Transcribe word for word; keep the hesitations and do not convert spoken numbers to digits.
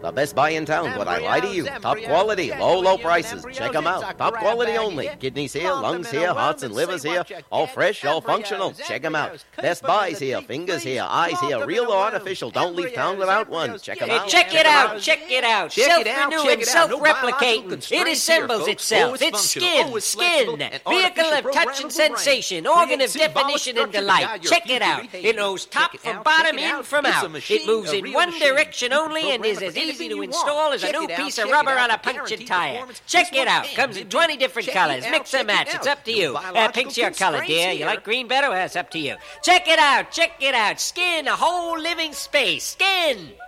The best buy in town, would I lie to you? Top quality, low, low prices. Check them out. Top quality only. Kidneys here, lungs here, hearts and livers here. All fresh, all functional. Check them out. Best buys here, fingers here, eyes here. Real or artificial. Don't leave town without one. Check them out. Check it out. Check it out. Self-renewing, self-replicating. It assembles itself. It's skin, skin. Vehicle of touch and sensation. Organ of definition and delight. Check it out. It knows top from bottom, in from out. It moves in one direction only and is as easy to install as a new piece of rubber on a punctured tire. Check it out. Comes in twenty different colors. Mix and match. It's up to you. Uh, pink's your color, dear. You like green better? Well, it's up to you. Check it out. Check it out. Skin, a whole living space. Skin.